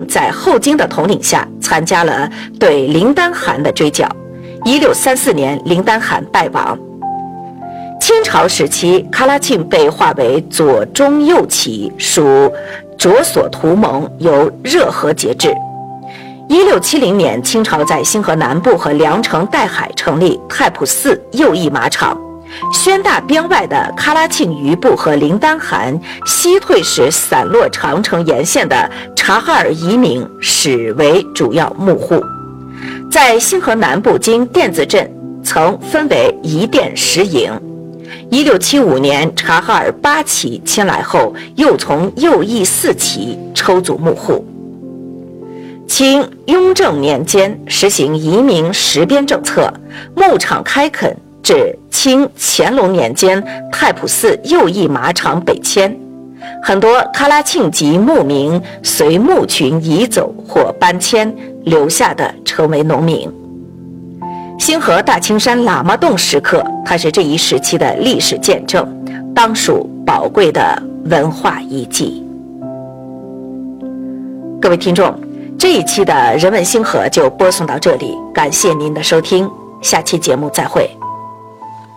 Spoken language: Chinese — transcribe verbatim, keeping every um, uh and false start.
在后金的统领下参加了对林丹汗的追剿。一六三四年，林丹汗败亡。清朝时期，喀拉沁被划为左中右旗，属着所图盟，由热河节制。一六七零年，清朝在兴河南部和梁城岱海成立太仆寺右翼马场。宣大边外的喀拉沁余部和林丹汗西退时散落长城沿线的察哈尔移民始为主要牧户。在兴河南部经甸子镇曾分为一甸十营。一六七五年，察哈尔八旗迁来后，又从右翼四旗抽组牧户。清雍正年间实行移民实边政策，牧场开垦至清乾隆年间，太仆寺右翼马场北迁，很多喀拉沁籍牧民随牧群移走或搬迁，留下的成为农民。兴河大青山喇嘛洞石刻，它是这一时期的历史见证，当属宝贵的文化遗迹。各位听众，这一期的人文兴河就播送到这里，感谢您的收听，下期节目再会。